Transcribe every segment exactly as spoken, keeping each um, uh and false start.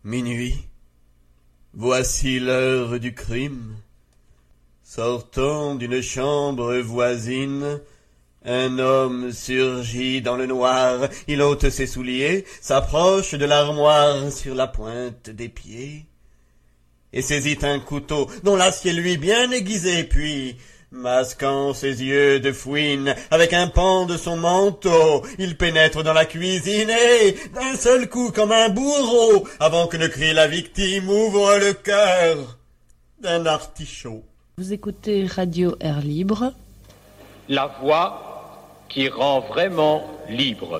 Minuit. Voici l'heure du crime. Sortant d'une chambre voisine, un homme surgit dans le noir. Il ôte ses souliers, s'approche de l'armoire sur la pointe des pieds, et saisit un couteau dont l'acier lui bien aiguisé, puis, masquant ses yeux de fouine avec un pan de son manteau, il pénètre dans la cuisine et, d'un seul coup comme un bourreau, avant que ne crie la victime, ouvre le cœur d'un artichaut. Vous écoutez Radio Air Libre. La voix qui rend vraiment libre.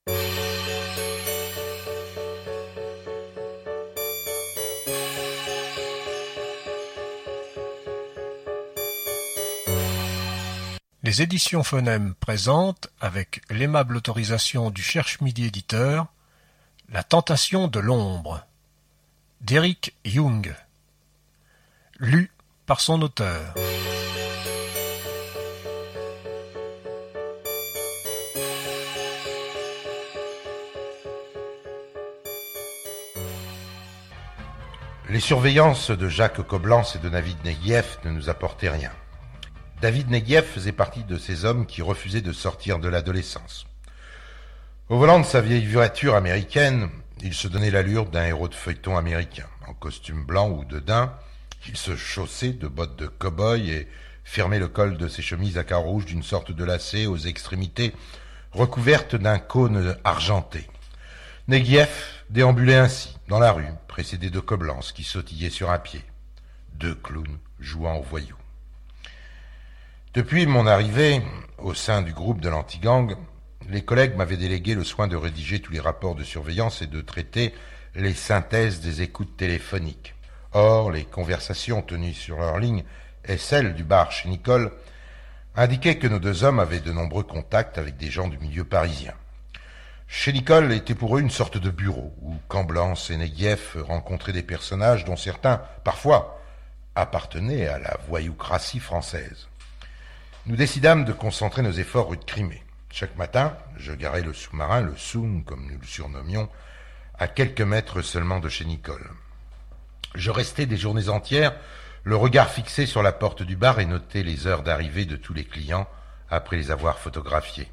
Les éditions Phonème présentent, avec l'aimable autorisation du Cherche-Midi éditeur, La tentation de l'ombre, d'Eric Jung, lu par son auteur. Les surveillances de Jacques Coblence et de David Neguiev ne nous apportaient rien. David Neguiev faisait partie de ces hommes qui refusaient de sortir de l'adolescence. Au volant de sa vieille voiture américaine, il se donnait l'allure d'un héros de feuilleton américain. En costume blanc ou de daim, il se chaussait de bottes de cow-boy et fermait le col de ses chemises à carreaux rouges d'une sorte de lacet aux extrémités recouvertes d'un cône argenté. Neguiev déambulait ainsi, dans la rue, précédé de Coblence qui sautillait sur un pied. Deux clowns jouant aux voyous. Depuis mon arrivée au sein du groupe de l'anti-gang, les collègues m'avaient délégué le soin de rédiger tous les rapports de surveillance et de traiter les synthèses des écoutes téléphoniques. Or, les conversations tenues sur leur ligne et celles du bar chez Nicole indiquaient que nos deux hommes avaient de nombreux contacts avec des gens du milieu parisien. Chez Nicole était pour eux une sorte de bureau où Coblence et Neguiev rencontraient des personnages dont certains, parfois, appartenaient à la voyoucratie française. Nous décidâmes de concentrer nos efforts rue de Crimée. Chaque matin, je garais le sous-marin, le Soun, comme nous le surnommions, à quelques mètres seulement de chez Nicole. Je restais des journées entières, le regard fixé sur la porte du bar et notais les heures d'arrivée de tous les clients après les avoir photographiés.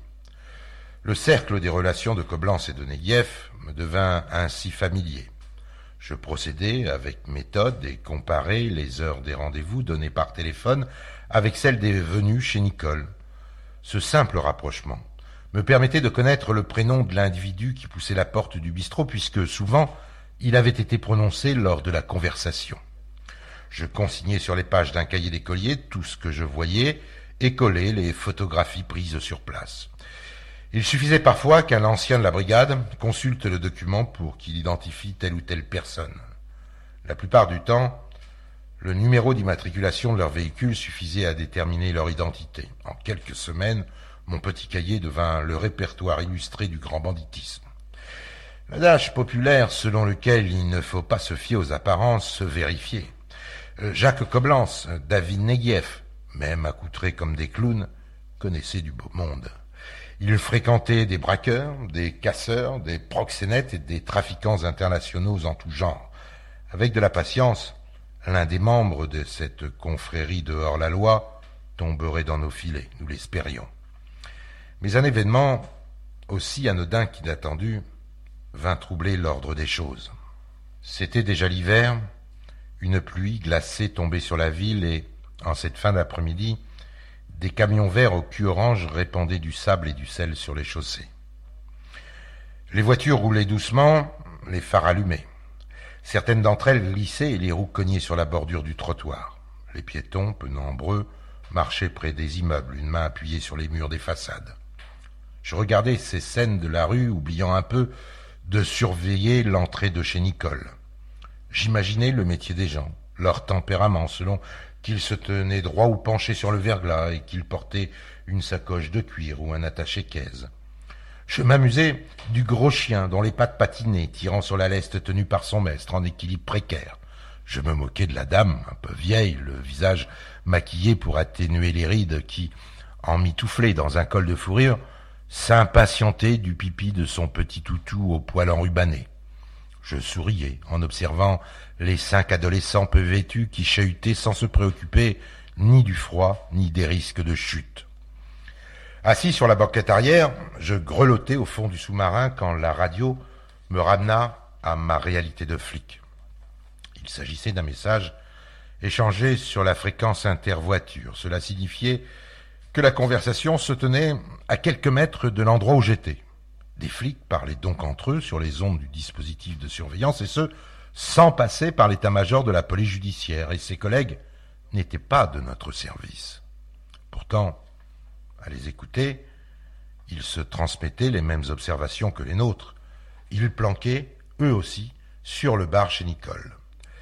Le cercle des relations de Coblence et de Neguiev me devint ainsi familier. Je procédais avec méthode et comparais les heures des rendez-vous donnés par téléphone avec celles des venues chez Nicole. Ce simple rapprochement me permettait de connaître le prénom de l'individu qui poussait la porte du bistrot, puisque souvent il avait été prononcé lors de la conversation. Je consignais sur les pages d'un cahier d'écolier tout ce que je voyais et collais les photographies prises sur place. Il suffisait parfois qu'un ancien de la brigade consulte le document pour qu'il identifie telle ou telle personne. La plupart du temps, le numéro d'immatriculation de leur véhicule suffisait à déterminer leur identité. En quelques semaines, mon petit cahier devint le répertoire illustré du grand banditisme. L'adage populaire selon lequel il ne faut pas se fier aux apparences se vérifiait. Jacques Coblence, David Neguiev, même accoutrés comme des clowns, connaissaient du beau monde. Ils fréquentaient des braqueurs, des casseurs, des proxénètes et des trafiquants internationaux en tout genre. Avec de la patience, l'un des membres de cette confrérie de hors-la-loi tomberait dans nos filets, nous l'espérions. Mais un événement, aussi anodin qu'inattendu, vint troubler l'ordre des choses. C'était déjà l'hiver, une pluie glacée tombait sur la ville et, en cette fin d'après-midi, des camions verts au cul orange répandaient du sable et du sel sur les chaussées. Les voitures roulaient doucement, les phares allumés. Certaines d'entre elles glissaient et les roues cognaient sur la bordure du trottoir. Les piétons, peu nombreux, marchaient près des immeubles, une main appuyée sur les murs des façades. Je regardais ces scènes de la rue, oubliant un peu de surveiller l'entrée de chez Nicole. J'imaginais le métier des gens, leur tempérament, selon qu'ils se tenaient droit ou penchés sur le verglas et qu'ils portaient une sacoche de cuir ou un attaché-caisse. Je m'amusais du gros chien dont les pattes patinaient, tirant sur la leste tenue par son maître en équilibre précaire. Je me moquais de la dame, un peu vieille, le visage maquillé pour atténuer les rides, qui, emmitouflée dans un col de fourrure, s'impatientait du pipi de son petit toutou au poil enrubanné. Je souriais en observant les cinq adolescents peu vêtus qui chahutaient sans se préoccuper ni du froid ni des risques de chute. Assis sur la banquette arrière, je grelottais au fond du sous-marin quand la radio me ramena à ma réalité de flic. Il s'agissait d'un message échangé sur la fréquence intervoiture. Cela signifiait que la conversation se tenait à quelques mètres de l'endroit où j'étais. Des flics parlaient donc entre eux sur les ondes du dispositif de surveillance, et ce, sans passer par l'état-major de la police judiciaire, et ses collègues n'étaient pas de notre service. Pourtant, à les écouter, ils se transmettaient les mêmes observations que les nôtres. Ils planquaient, eux aussi, sur le bar chez Nicole.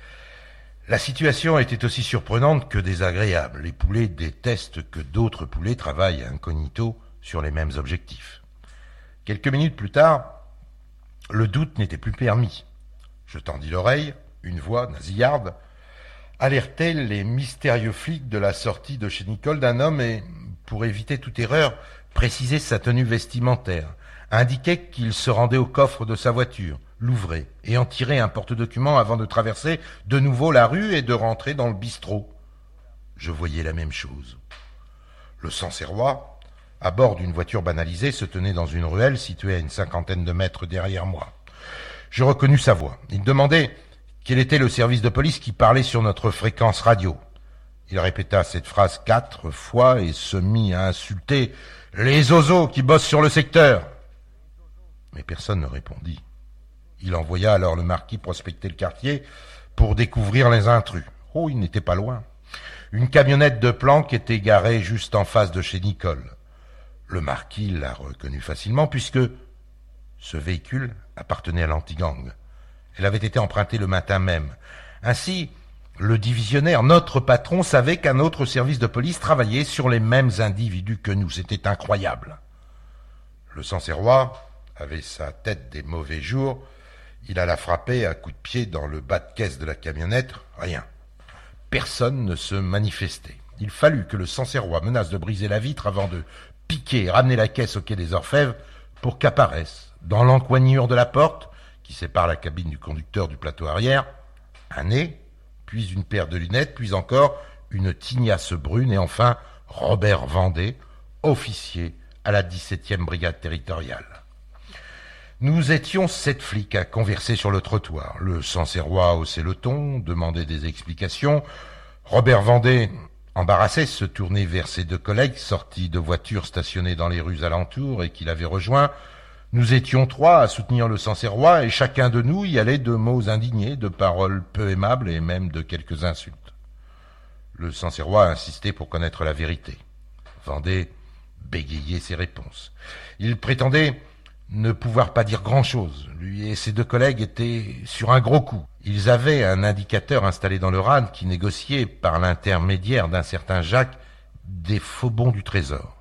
La situation était aussi surprenante que désagréable. Les poulets détestent que d'autres poulets travaillent incognito sur les mêmes objectifs. Quelques minutes plus tard, le doute n'était plus permis. Je tendis l'oreille, une voix nasillarde alertait les mystérieux flics de la sortie de chez Nicole d'un homme et, pour éviter toute erreur, précisait sa tenue vestimentaire, indiquait qu'il se rendait au coffre de sa voiture, l'ouvrait et en tirait un porte-document avant de traverser de nouveau la rue et de rentrer dans le bistrot. Je voyais la même chose. Le Sancerrois, à bord d'une voiture banalisée, se tenait dans une ruelle située à une cinquantaine de mètres derrière moi. Je reconnus sa voix. Il demandait quel était le service de police qui parlait sur notre fréquence radio. Il répéta cette phrase quatre fois et se mit à insulter les oiseaux qui bossent sur le secteur. Mais personne ne répondit. Il envoya alors le marquis prospecter le quartier pour découvrir les intrus. Oh, il n'était pas loin. Une camionnette de planque était garée juste en face de chez Nicole. Le marquis l'a reconnu facilement puisque ce véhicule appartenait à l'anti-gang. Elle avait été empruntée le matin même. Ainsi, le divisionnaire, notre patron, savait qu'un autre service de police travaillait sur les mêmes individus que nous. C'était incroyable. Le Sancerrois avait sa tête des mauvais jours. Il alla frapper à coups de pied dans le bas de caisse de la camionnette. Rien. Personne ne se manifestait. Il fallut que le Sancerrois menace de briser la vitre avant de piquer et ramener la caisse au quai des Orfèvres pour qu'apparaisse, dans l'encoignure de la porte, qui sépare la cabine du conducteur du plateau arrière, un nez, puis une paire de lunettes, puis encore une tignasse brune, et enfin Robert Vendée, officier à la dix-septième brigade territoriale. Nous étions sept flics à converser sur le trottoir. Le Sancerrois haussait le ton, demandait des explications. Robert Vendée, embarrassé, se tournait vers ses deux collègues sortis de voitures stationnées dans les rues alentours et qui l'avaient rejoint. Nous étions trois à soutenir le Sancerrois et chacun de nous y allait de mots indignés, de paroles peu aimables et même de quelques insultes. Le Sancerrois insistait pour connaître la vérité. Vendée bégayait ses réponses. Il prétendait ne pouvoir pas dire grand-chose. Lui et ses deux collègues étaient sur un gros coup. Ils avaient un indicateur installé dans le rad qui négociait, par l'intermédiaire d'un certain Jacques, des faux bons du trésor.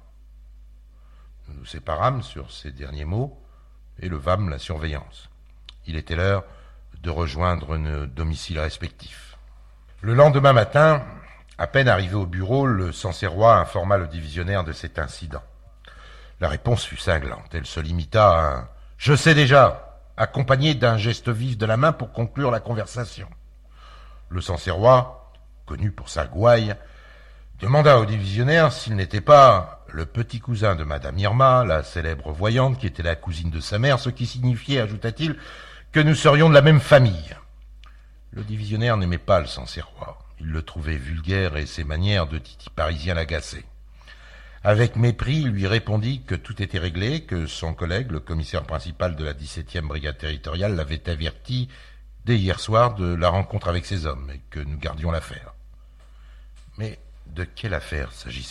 Nous nous séparâmes sur ces derniers mots et levâmes la surveillance. Il était l'heure de rejoindre nos domiciles respectifs. Le lendemain matin, à peine arrivé au bureau, le Sancerrois informa le divisionnaire de cet incident. La réponse fut cinglante. Elle se limita à un « je sais déjà », accompagné d'un geste vif de la main pour conclure la conversation. Le Sancerrois, connu pour sa gouaille, demanda au divisionnaire s'il n'était pas le petit cousin de Madame Irma, la célèbre voyante qui était la cousine de sa mère, ce qui signifiait, ajouta-t-il, que nous serions de la même famille. Le divisionnaire n'aimait pas le Sancerrois. Il le trouvait vulgaire et ses manières de titi parisien l'agaçaient. Avec mépris, il lui répondit que tout était réglé, que son collègue, le commissaire principal de la dix-septième brigade territoriale, l'avait averti dès hier soir de la rencontre avec ces hommes et que nous gardions l'affaire. Mais de quelle affaire s'agissait-il ?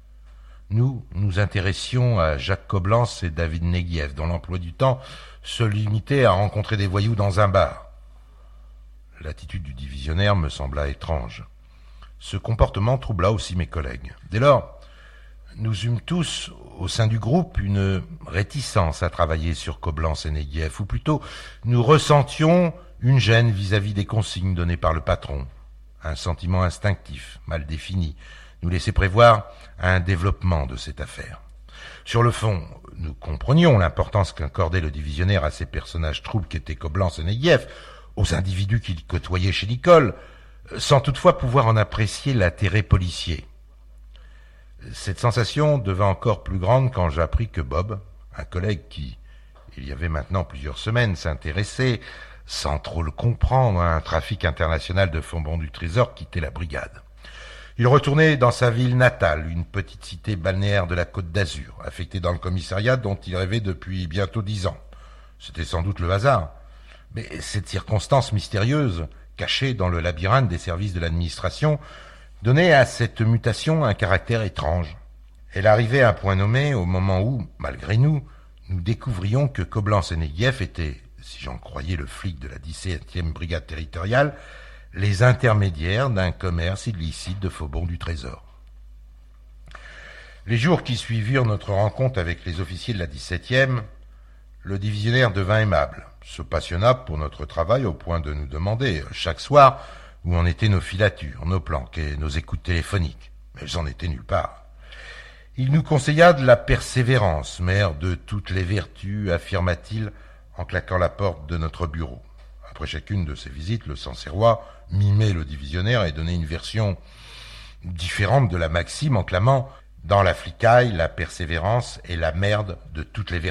Nous nous intéressions à Jacques Coblence et David Neguiev, dont l'emploi du temps se limitait à rencontrer des voyous dans un bar. L'attitude du divisionnaire me sembla étrange. Ce comportement troubla aussi mes collègues. Dès lors, nous eûmes tous, au sein du groupe, une réticence à travailler sur Coblence et Neguiev, ou plutôt, nous ressentions une gêne vis-à-vis des consignes données par le patron. Un sentiment instinctif, mal défini, nous laissait prévoir un développement de cette affaire. Sur le fond, nous comprenions l'importance qu'accordait le divisionnaire à ces personnages troubles qu'étaient Coblence et Neguiev, aux individus qu'il côtoyait chez Nicole, sans toutefois pouvoir en apprécier l'intérêt policier. Cette sensation devint encore plus grande quand j'appris que Bob, un collègue qui, il y avait maintenant plusieurs semaines, s'intéressait, sans trop le comprendre, à un trafic international de faux-bons du Trésor, quittait la brigade. Il retournait dans sa ville natale, une petite cité balnéaire de la Côte d'Azur, affectée dans le commissariat dont il rêvait depuis bientôt dix ans. C'était sans doute le hasard, mais cette circonstance mystérieuse, cachée dans le labyrinthe des services de l'administration, donnait à cette mutation un caractère étrange. Elle arrivait à un point nommé au moment où, malgré nous, nous découvrions que Coblence et Neguiev étaient, si j'en croyais le flic de la dix-septième brigade territoriale, les intermédiaires d'un commerce illicite de faux-bons du Trésor. Les jours qui suivirent notre rencontre avec les officiers de la dix-septième, le divisionnaire devint aimable, se passionna pour notre travail au point de nous demander, chaque soir, où en étaient nos filatures, nos planques et nos écoutes téléphoniques. Mais elles en étaient nulle part. Il nous conseilla de la persévérance, mère de toutes les vertus, affirma-t-il, en claquant la porte de notre bureau. Après chacune de ces visites, le Sancerrois mimait le divisionnaire et donnait une version différente de la maxime en clamant « Dans la flicaille, la persévérance est la merde de toutes les vertus ».